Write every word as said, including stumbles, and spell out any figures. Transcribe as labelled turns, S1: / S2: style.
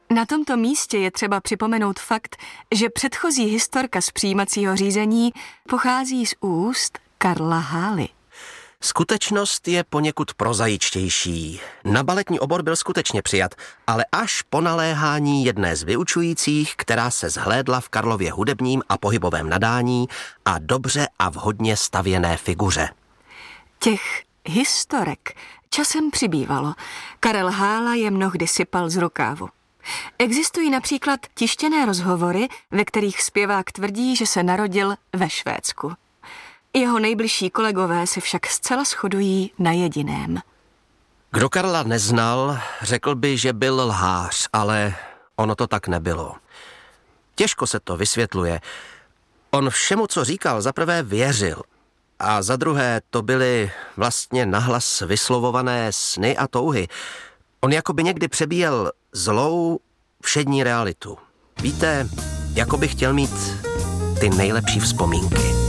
S1: Na tomto místě je třeba připomenout fakt, že předchozí historka z přijímacího řízení pochází z úst Karla Hály.
S2: Skutečnost je poněkud prozaičtější. Na baletní obor byl skutečně přijat, ale až po naléhání jedné z vyučujících, která se zhlédla v Karlově hudebním a pohybovém nadání a dobře a vhodně stavěné figuře.
S1: Těch historek časem přibývalo. Karel Hála je mnohdy sypal z rukávu. Existují například tištěné rozhovory, ve kterých zpěvák tvrdí, že se narodil ve Švédsku. Jeho nejbližší kolegové se však zcela shodují na jediném.
S2: Kdo Karla neznal, řekl by, že byl lhář, ale ono to tak nebylo. Těžko se to vysvětluje. On všemu, co říkal, zaprvé věřil a za druhé to byly vlastně nahlas vyslovované sny a touhy. On jakoby někdy přebíjel zlou všední realitu. Víte, jako by chtěl mít ty nejlepší vzpomínky.